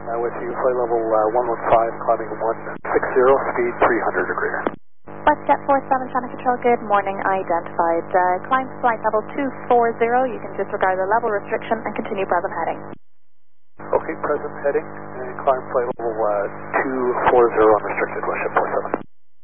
With you, flight level 115, climbing 160, speed 300 degree. WestJet 47, Channel Control, good morning, identified. Climb to flight level 240, you can disregard the level restriction and continue present heading. Okay, present heading, and climb flight level 240 unrestricted, WestJet 47.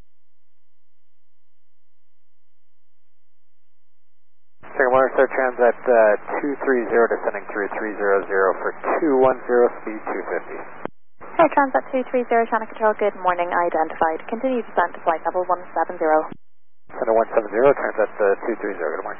Second one, Sir Transat 230 descending through 300 for 210, speed 250. Hey, Transat 230, Channel Control, good morning, identified. Continue descent to flight level 170. Center 170, Transat 230, good morning.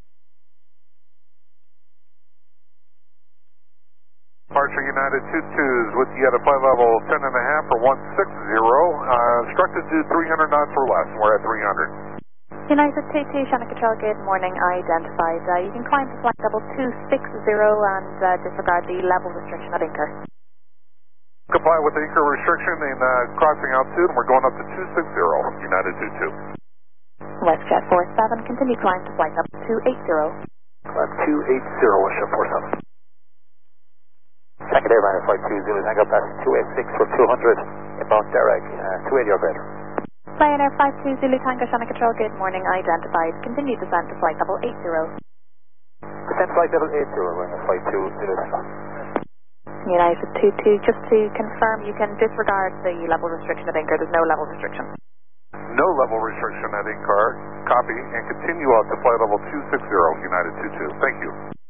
Departure United 22s with you at a flight level 10.5 for 160, instructed to 300 knots or less, we're at 300. United 22, Channel Control, good morning, identified. You can climb to flight level 260 and disregard the level restriction at Anchor. Comply with the anchor restriction in crossing altitude, and we're going up to 260, United 22. WestJet 47, continue climb to flight level 280. Climb 280, WestJet 47. Second Airliner Flight 20, Tango Pass 286 for 200, inbound direct, 280 or greater. Lion Air 52 Zulu Tango, Channel Control, good morning, identified. Continue descent to flight level 80. Descent flight level 80, we're in Flight 2 Zulu Tango. United 22, just to confirm, you can disregard the level restriction at Anchor. There's no level restriction. No level restriction at Anchor. Copy, and continue out to flight level 260, United 22. Thank you.